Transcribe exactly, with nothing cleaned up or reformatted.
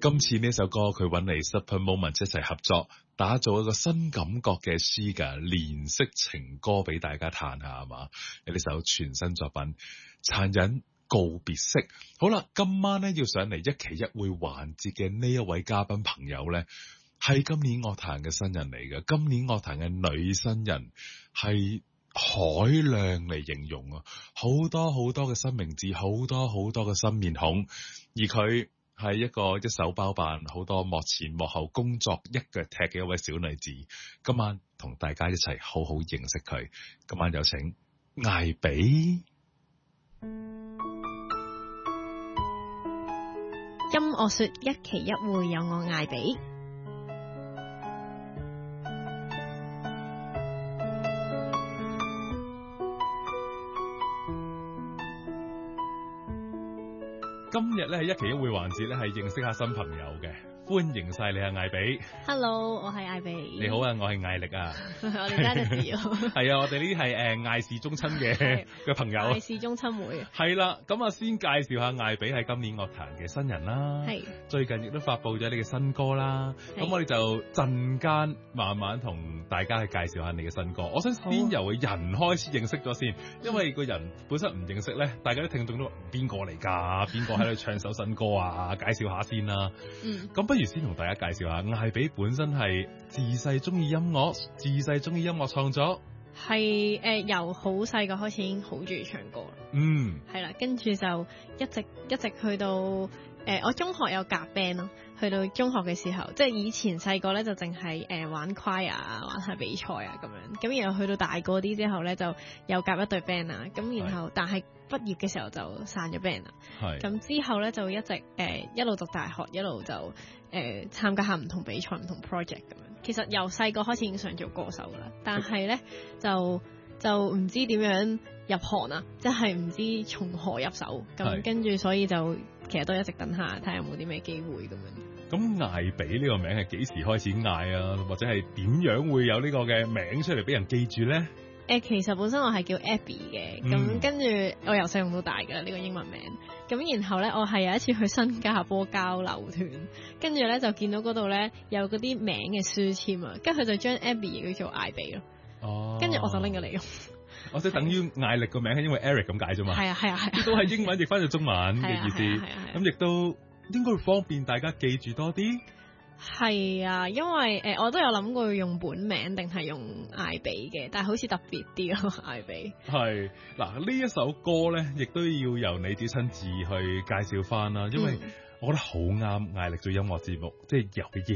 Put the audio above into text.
今次呢首歌佢揾嚟 Super Moment 一齊合作，打造一個新感覺嘅詩嘅連色情歌俾大家嘆下係嘛？有呢首全新作品《殘忍告別式》。好啦，今晚咧要上嚟一期一會環節嘅呢一位嘉賓朋友咧，係今年樂壇嘅新人嚟嘅，今年樂壇嘅女新人係海量嚟形容啊，好多好多嘅新名字，好多好多嘅新面孔，而佢係一個一手包辦好多幕前幕後工作一腳踢嘅一位小女子。今晚同大家一齊好好認識佢。今晚有請艾比。 音樂說一期一會，有我艾比。 今日咧係一期一會環節咧，係認識下新朋友嘅，歡迎晒你啊，艾比。 Hello， 我係艾比。 你好啊，我係艾力啊。 我哋家隻字係啊，我哋呢啲係誒艾氏宗親嘅嘅朋友。 艾氏宗親會。 係啦，咁啊先介紹下艾比係今年樂壇嘅新人啦。係。最近亦都發佈咗你嘅新歌啦。咁我哋就陣間慢慢同大家去介紹下你嘅新歌。我想先由個人開始認識咗先，因為個人本身唔認識咧，大家都聽眾都邊個嚟㗎？邊個喺度唱首新歌啊？介紹下先啦。嗯。咁不如先同大家介紹下，艾比本身係自細中意音樂，自細中意音樂創作。 係誒、呃，由好細個開始已經好中意唱歌啦。嗯。係啦，跟住就一直一直去到誒、呃，我中學有夾 band 咯。去到中學嘅時候，即係以前細個咧就淨係誒玩 choir 啊，玩下比賽啊咁樣。咁然後去到大個啲之後咧，就又夾一隊 band 啊。咁然後但係畢業嘅時候就散咗 band 啦。係。咁之後咧就一直誒、呃、一路讀大學，一路就誒、呃、參加下唔同比賽、唔同 project 咁樣。其實由細個開始已經想做歌手噶啦，但係咧就就唔知點樣入行啊，即係唔知從何入手。咁跟住所以就其實都一直等下睇下有冇啲咩機會咁樣。 咁艾比呢個名係幾時開始嗌啊？或者係點樣會有呢個嘅名出嚟俾人記住咧？誒、 呃，其實本身我係叫 Abby 嘅，咁、嗯、跟住我由細用到大噶啦呢個英文名。咁然後咧，我係有一次去新加坡交流團，跟住咧就見到嗰度咧有嗰啲名嘅書籤啊，跟住佢就將 Abby 叫做艾比咯。哦，跟住我就拎咗嚟用。 我即係等於艾力個名係因為 Eric 咁解啫嘛。係啊係啊係。都係英文譯翻做中文嘅意思。係啊係啊。咁亦都應該會方便大家記住多啲。 係啊，因為誒、呃、我都有諗過用本名定係用艾比嘅，但係好似特別啲咯，艾比。係嗱，呢一首歌咧，亦都要由你自親自去介紹翻啦，因為我覺得好啱艾力做音樂節目，即係由